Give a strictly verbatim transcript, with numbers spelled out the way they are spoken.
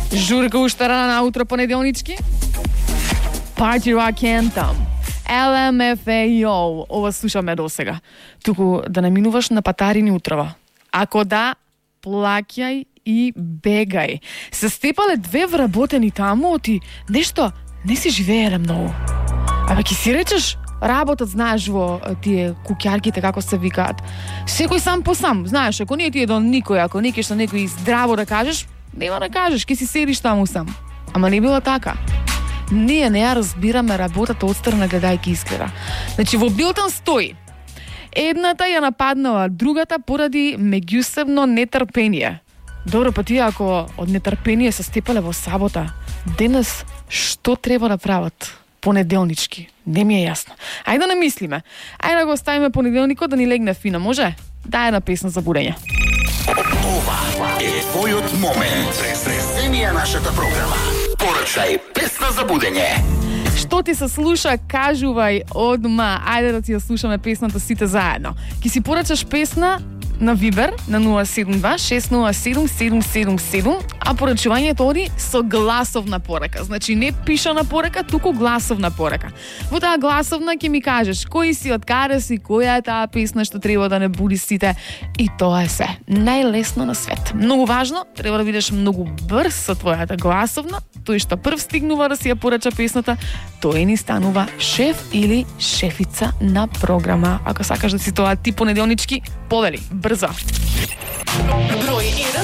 Журка уште рано на утро понеделнички. Party Rock Anthem. Ел Ем Еф Ей Yo. Ова слушаме до сега. Туку да не минуваш на патарини утрава. Ако да, плаќај и бегај. Се степале две вработени таму, ти нешто не си живееле многу. Абе, ки си речеш, работат, знаеш, во тие куќарките, како се викаат. Секој сам по сам, знаеш, ако не ти е до никој, ако не кеш на некој здраво да кажеш, нема да кажеш, ке си седиш таму сам. Ама не било така. Ние не ја разбираме работата од страна гледајќи изгледа. Значи, во Билтон стои. Едната ја нападнала другата поради меѓусебно нетрпение. Добро, па тие ако од нетрпение се степале во сабота, денес што треба да прават? Понеделнички. Не ми е јасно. Ајде да не мислиме. Ајде да го оставиме понеделникот да ни легне фина, може? Дај една песна за будење. Ова е твојот момент. Преземија нашата програма. Порачај песна за будење. Што ти се слуша, кажувај одма. Ајде да ти ја слушаме песната сите заедно. Ки си порачаш песна на Вибер на нула седум два шест нула седум седум седум седум, а порачувањето оди со гласовна порака. Значи не пишана порака, туку гласовна порака. Во таа гласовна ќе ми кажеш кој си, од каде си, која е таа песна што треба да не буди сите, и тоа е се. Најлесно на свет. Многу важно, треба да бидеш многу брз со твојата гласовна. Тој што прв стигнува да си ја порача песната, тој ни станува шеф или шефица на програма. Ако сакаш да си тоа ти понеделнички, повели брзо.